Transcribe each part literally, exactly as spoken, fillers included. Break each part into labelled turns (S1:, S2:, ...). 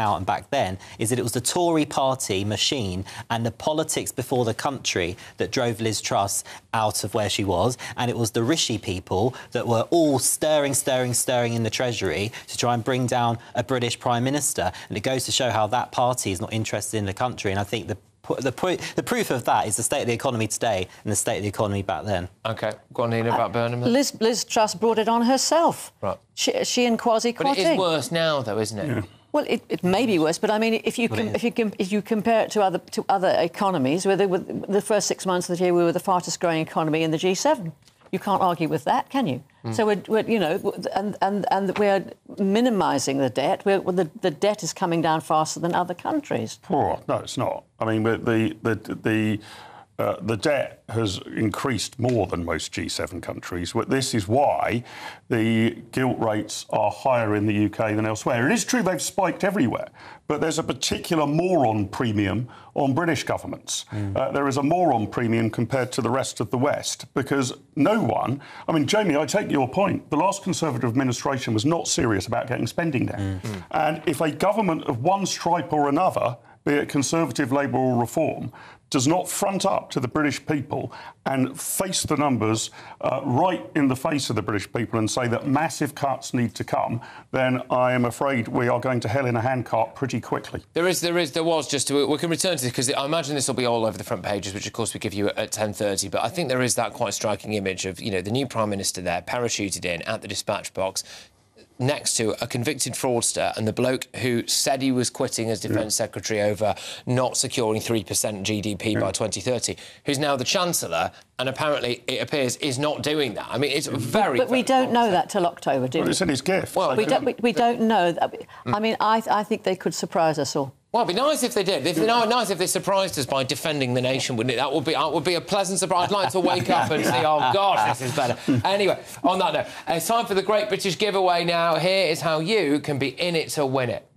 S1: now and back then is that it was the Tory party machine and the politics before the country that drove Liz Truss out of where she was, and it was the Rishi people that were all stirring, stirring, stirring in the Treasury to try and bring down a British Prime Minister. And it goes to show how that party is not interested in the country, and I think the The, the proof of that is the state of the economy today and the state of the economy back then.
S2: OK. Go on, Nina, about uh, Burnham.
S3: Liz, Liz Truss brought it on herself. Right. She, she and Kwasi Kwarteng.
S2: But it is worse now, though, isn't it? Yeah.
S3: Well, it, it may be worse, but I mean, if you, com if you com if you compare it to other to other economies, where the, with the first six months of the year we were the fastest growing economy in the G seven. You can't argue with that, can you? Mm. So we're, we're, you know, and and and we're minimising the debt. We're, well, the the debt is coming down faster than other countries.
S4: Oh, no, it's not. I mean, the the the uh, the debt has increased more than most G seven countries. This is why the gilt rates are higher in the U K than elsewhere. It is true they've spiked everywhere, but there's a particular moron premium on British governments. Mm. Uh, there is a moron premium compared to the rest of the West, because no one... I mean, Jamie, I take your point. The last Conservative administration was not serious about getting spending down. Mm. And if a government of one stripe or another, be it Conservative, Labour or Reform, does not front up to the British people and face the numbers uh, right in the face of the British people and say that massive cuts need to come, then I am afraid we are going to hell in a handcart pretty quickly. There
S2: is, there is, there was just... To, we can return to this, because I imagine this will be all over the front pages, which, of course, we give you at ten thirty, but I think there is that quite striking image of, you know, the new Prime Minister there, parachuted in at the dispatch box, next to a convicted fraudster and the bloke who said he was quitting as Defence yeah. Secretary over not securing three percent G D P yeah. by twenty thirty, who's now the Chancellor and apparently, it appears, is not doing that. I mean, it's very...
S3: But, but we don't know that till October, do we?
S4: Well, it's in his gift.
S3: Well, we, don't, we, we don't know. That. I mean, I, I think they could surprise us all.
S2: Well, it'd be nice if they did. It'd be nice if they surprised us by defending the nation, wouldn't it? That would be that would be a pleasant surprise. I'd like to wake up and see, oh, gosh, this is better. Anyway, on that note, it's time for the Great British Giveaway now. Here is how you can be in it to win it.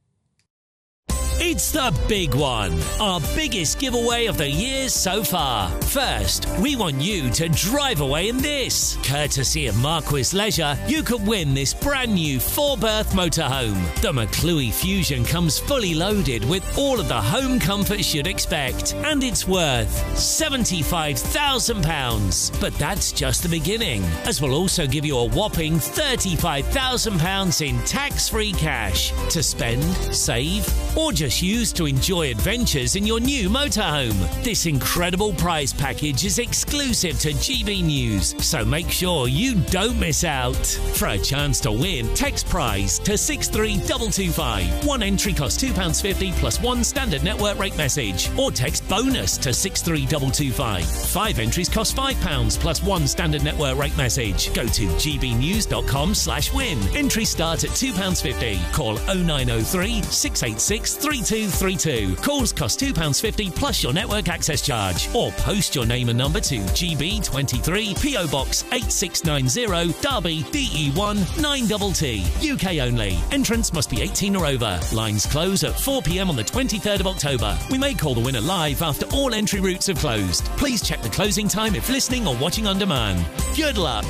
S5: It's the big one, our biggest giveaway of the year so far. First, we want you to drive away in this. Courtesy of Marquis Leisure, you could win this brand new four-berth motorhome. The McClue Fusion comes fully loaded with all of the home comforts you'd expect, and it's worth seventy-five thousand pounds. But that's just the beginning, as we'll also give you a whopping thirty-five thousand pounds in tax-free cash to spend, save, or just used to enjoy adventures in your new motorhome. This incredible prize package is exclusive to G B News, so make sure you don't miss out. For a chance to win, text prize to six three two two five. One entry costs two pounds fifty plus one standard network rate message, or text bonus to six three two two five. Five entries cost five pounds plus one standard network rate message. Go to g b news dot com slash win. Entries start at two pounds fifty. Call oh nine oh three, six eight six, three two three two. Calls cost two pounds fifty plus your network access charge. Or post your name and number to G B twenty-three, P O Box eight six nine zero, Derby, D E one nine T T. U K only. Entrance must be eighteen or over. Lines close at four p m on the twenty-third of October. We may call the winner live after all entry routes have closed. Please check the closing time if listening or watching on demand. Good luck.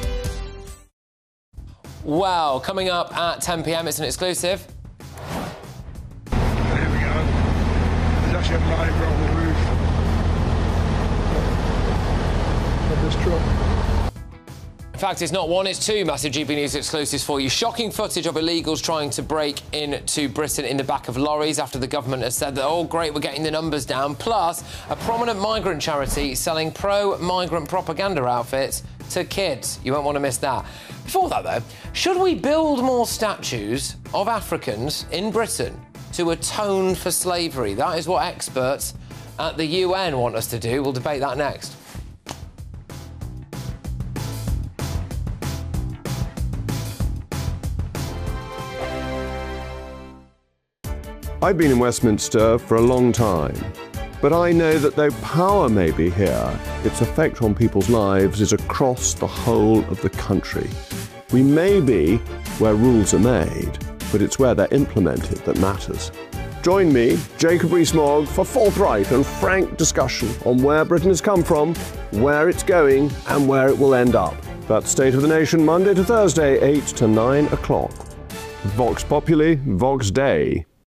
S2: Wow, coming up at ten p m, it's an exclusive.
S6: Actually a live on the roof of this truck.
S2: In fact, it's not one, it's two massive G B News exclusives for you. Shocking footage of illegals trying to break into Britain in the back of lorries after the government has said that, oh, great, we're getting the numbers down. Plus, a prominent migrant charity selling pro-migrant propaganda outfits to kids. You won't want to miss that. Before that, though, should we build more statues of Africans in Britain to atone for slavery? That is what experts at the U N want us to do. We'll debate that next.
S7: I've been in Westminster for a long time, but I know that though power may be here, its effect on people's lives is across the whole of the country. We may be where rules are made, but it's where they're implemented that matters. Join me, Jacob Rees-Mogg, for forthright and frank discussion on where Britain has come from, where it's going, and where it will end up. That's State of the Nation, Monday to Thursday, eight to nine o'clock. Vox Populi, Vox Dei.